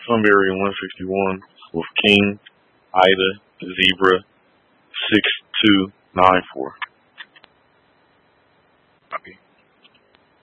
Sunbury 161 with King, Ida, Zebra 6294. Copy.